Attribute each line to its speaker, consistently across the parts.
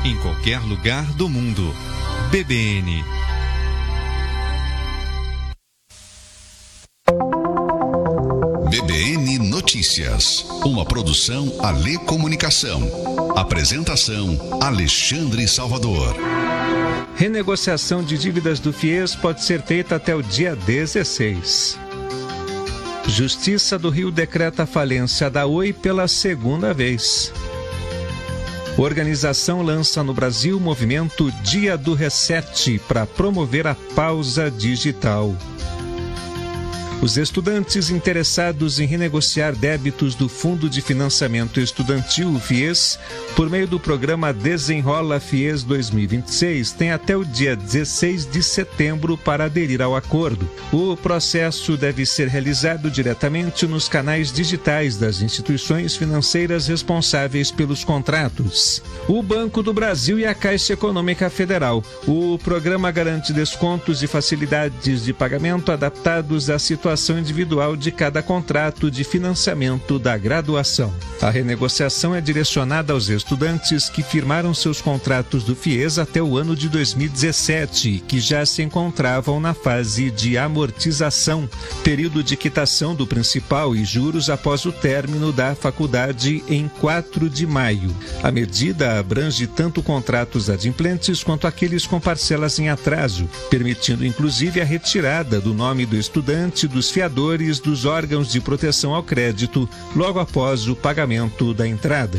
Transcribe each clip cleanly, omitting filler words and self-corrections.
Speaker 1: em qualquer lugar do mundo. BBN.
Speaker 2: BBN Notícias, uma produção Alê Comunicação. Apresentação Alexandre Salvador.
Speaker 3: Renegociação de dívidas do FIES pode ser feita até o dia 16. Justiça do Rio decreta a falência da Oi pela segunda vez. Organização lança no Brasil o movimento Dia do Reset para promover a pausa digital. Os estudantes interessados em renegociar débitos do Fundo de Financiamento Estudantil, o FIES, por meio do programa Desenrola FIES 2026, têm até o dia 16 de setembro para aderir ao acordo. O processo deve ser realizado diretamente nos canais digitais das instituições financeiras responsáveis pelos contratos. O Banco do Brasil e a Caixa Econômica Federal. O programa garante descontos e facilidades de pagamento adaptados à situação individual de cada contrato de financiamento da graduação. A renegociação é direcionada aos estudantes que firmaram seus contratos do FIES até o ano de 2017, que já se encontravam na fase de amortização, período de quitação do principal e juros após o término da faculdade em 4 de maio. A medida abrange tanto contratos adimplentes quanto aqueles com parcelas em atraso, permitindo inclusive a retirada do nome do estudante dos fiadores dos órgãos de proteção ao crédito logo após o pagamento da entrada.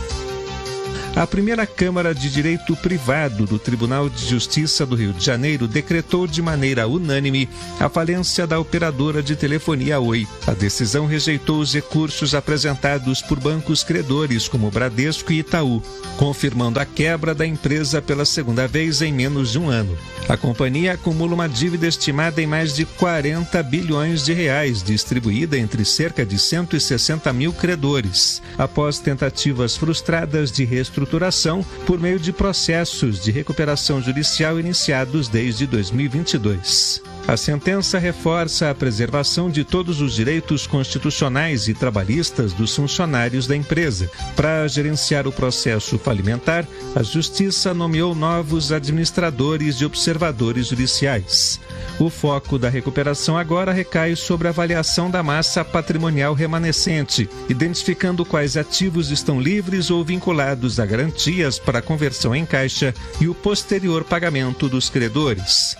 Speaker 3: A primeira Câmara de Direito Privado do Tribunal de Justiça do Rio de Janeiro decretou de maneira unânime a falência da operadora de telefonia Oi. A decisão rejeitou os recursos apresentados por bancos credores como Bradesco e Itaú, confirmando a quebra da empresa pela segunda vez em menos de um ano. A companhia acumula uma dívida estimada em mais de 40 bilhões de reais, distribuída entre cerca de 160 mil credores, após tentativas frustradas de reestruturação por meio de processos de recuperação judicial iniciados desde 2022. A sentença reforça a preservação de todos os direitos constitucionais e trabalhistas dos funcionários da empresa. Para gerenciar o processo falimentar, a Justiça nomeou novos administradores e observadores judiciais. O foco da recuperação agora recai sobre a avaliação da massa patrimonial remanescente, identificando quais ativos estão livres ou vinculados a garantias para conversão em caixa e o posterior pagamento dos credores.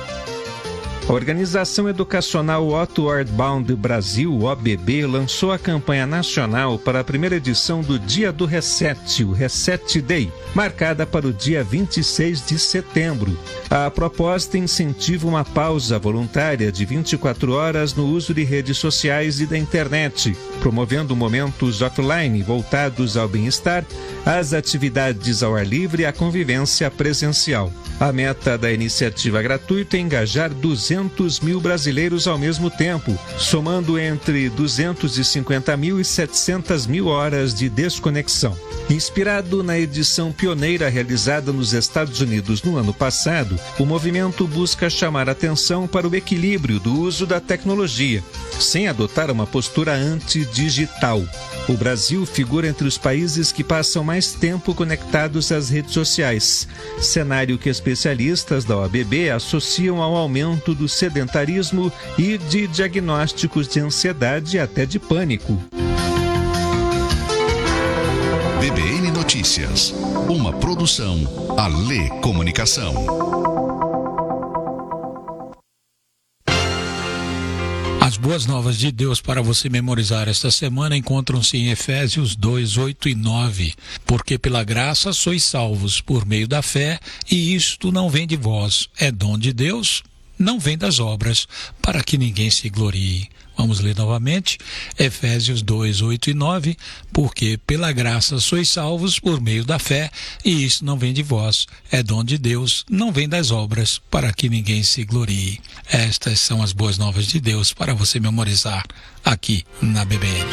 Speaker 3: A Organização Educacional Outward Bound Brasil, OBB, lançou a campanha nacional para a primeira edição do Dia do Reset, o Reset Day, marcada para o dia 26 de setembro. A proposta incentiva uma pausa voluntária de 24 horas no uso de redes sociais e da internet, promovendo momentos offline voltados ao bem-estar, às atividades ao ar livre e à convivência presencial. A meta da iniciativa gratuita é engajar 200 mil brasileiros ao mesmo tempo, somando entre 250 mil e 700 mil horas de desconexão. Inspirado na edição pioneira realizada nos Estados Unidos no ano passado, o movimento busca chamar atenção para o equilíbrio do uso da tecnologia, sem adotar uma postura antidigital. O Brasil figura entre os países que passam mais tempo conectados às redes sociais, cenário que especialistas da OABB associam ao aumento do sedentarismo e de diagnósticos de ansiedade e até de pânico.
Speaker 2: BBN Notícias, uma produção Alê Comunicação.
Speaker 4: As boas novas de Deus para você memorizar esta semana encontram-se em Efésios 2, 8 e 9. Porque pela graça sois salvos por meio da fé, e isto não vem de vós, é dom de Deus, não vem das obras, para que ninguém se glorie. Vamos ler novamente, Efésios 2, 8 e 9, porque pela graça sois salvos por meio da fé, e isso não vem de vós, é dom de Deus, não vem das obras, para que ninguém se glorie. Estas são as boas novas de Deus para você memorizar aqui na BBN.